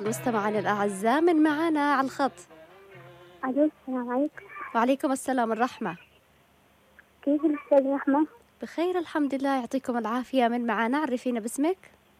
المستمعين الأعزاء من معانا على الخط. ألو، السلام عليكم. وعليكم السلام الرحمة. كيف الأستاذ رحمة؟ بخير الحمد لله، يعطيكم العافية. من معانا؟ عرفينا باسمك.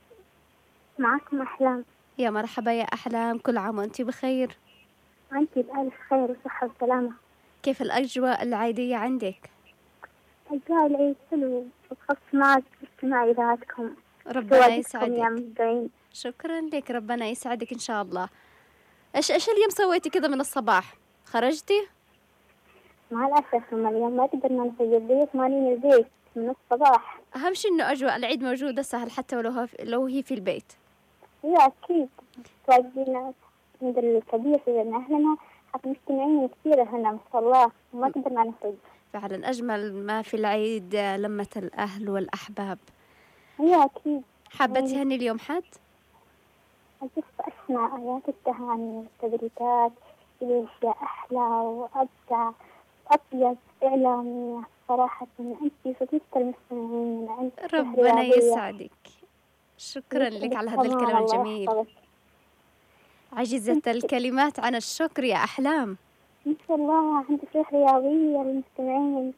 معكم أحلام. يا مرحبا يا أحلام، كل عام وأنتي بخير. أنت بألف خير وصحة وسلامة. كيف الأجواء العيدية عندك؟ أجواء العيد حلو وتخص معك باستماع إذاعتكم. ربنا يا يسعدك. مبدعين. شكرا لك، ربنا يسعدك إن شاء الله. إيش اليوم سويتي كذا من الصباح؟ خرجتي؟ مع الأسف اليوم ما قدرنا نخرج البيت، مالين البيت من الصباح. أهم شيء إنه أجواء العيد موجودة، سهل حتى لو هي في البيت. هي أكيد تواجدنا عند الكبير في أهلنا، حق مجتمعين كثيرة هنا ما شاء الله، وما قدرنا نخرج. فعلا أجمل ما في العيد لمة الأهل والأحباب. هي أكيد. حابة تهني اليوم حد؟ أشوف أسمع آيات التهاني والتبريكات إلى أشياء أحلى وأبدع أطيب إعلامية صراحة. أنت صديقة المستمعين، أنت ربنا يسعدك. شكرا لك على هذا الكلام الجميل. عجزت الكلمات عن الشكر يا أحلام. إن شاء الله عندي شيخ رياضية للمستمعين.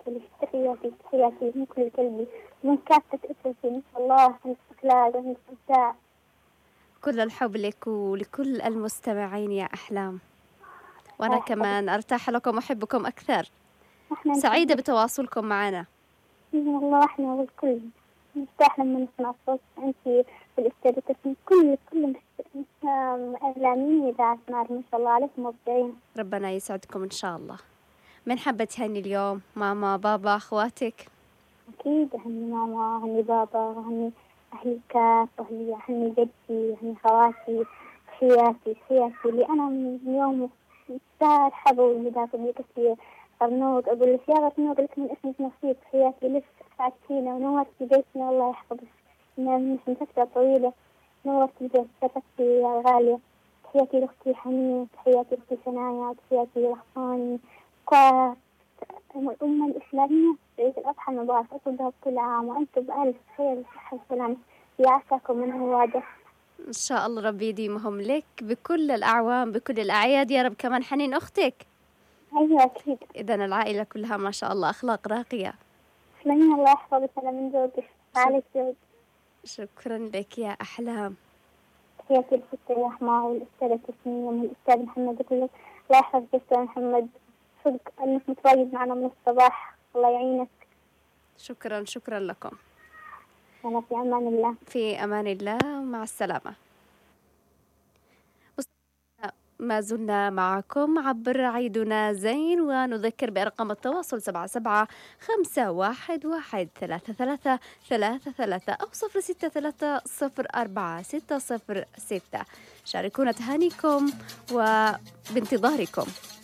تحياتي من كل قلبي ومن كافة أسرتي. إن شاء الله عندك إخلاص وعندك إبداع. كل الحب لك ولكل المستمعين يا أحلام، وأنا كمان أرتاح لكم وأحبكم أكثر. سعيدة بتواصلكم معنا. والله إحنا والكل نرتاح لما نسمع صوت أنت والأستاذة من كل إعلاميين إذاعة نار. ما شاء الله عليكم مبدعين. ربنا يسعدكم إن شاء الله. من حابة تهني اليوم؟ ماما، بابا، أخواتك؟ أكيد أهني ماما، أهني بابا، أهني أهلي كافة، أهني جدي، أهني خواتي. تحياتي اللي أنا من يوم الساعة بقول لي لي قرنوط، أقول لك يا قرنوط لك من اسمك نصيب. تحياتي لك، سعدتينا ونورتي بيتنا، الله يحفظك. مش من فترة طويلة نورتي بيت شرفتي يا غالية. تحياتي لأختي حنين، تحياتي لأختي سنايا، تحياتي لأخواني الأمة الإسلامية. عيد الأضحى المبارك أقولها كل عام وأنتم بألف خير وصحة وسلامة. يا عساكم من هواده. إن شاء الله ربي يديمهم لك بكل الأعوام بكل الأعياد يا رب. كمان حنين أختك. أيوة أكيد. إذن العائلة كلها ما شاء الله أخلاق راقية. تسلمين، الله يحفظك. أنا من زوجك عليك زوج. شكرا لك يا أحلام. تحياتي للأستاذ رحمة والأستاذة تسنيم والأستاذ محمد. أقول لك الله يحفظك أستاذ محمد، صدق أنك متواجد معنا من الصباح، الله يعينك. شكرا لكم. أنا في أمان الله. في أمان الله، مع السلامة. ما زلنا معكم عبر عيدنا زين، ونذكر بأرقام التواصل 77-511-3333 أو 063-04-606. شاركونا تهانيكم وبانتظاركم.